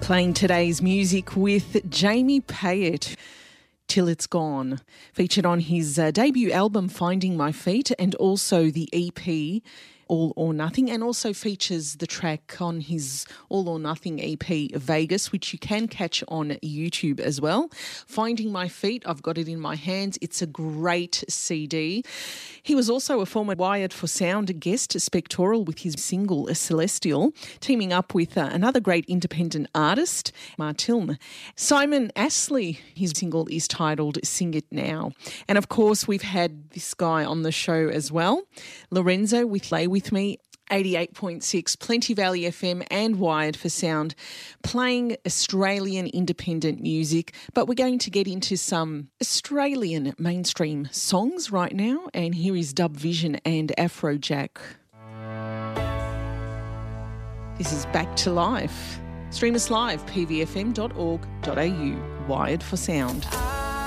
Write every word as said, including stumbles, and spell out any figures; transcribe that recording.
Playing today's music with Jamie Payet, Till It's Gone, featured on his uh, debut album Finding My Feet, and also the E P All or Nothing, and also features the track on his All or Nothing E P Vegas, which you can catch on YouTube as well. Finding My Feet, I've got it in my hands. It's a great C D. He was also a former Wired for Sound guest spectoral with his single Celestial, teaming up with uh, another great independent artist, Martilm. Simon Astley, his single is titled Sing It Now. And of course, we've had this guy on the show as well, Lorenzo with Lay With Me, eighty-eight point six, Plenty Valley F M and Wired for Sound, playing Australian independent music. But we're going to get into some Australian mainstream songs right now. And here is Dub Vision and Afrojack. This is Back to Life. Stream us live, p v f m dot org dot a u, Wired for Sound.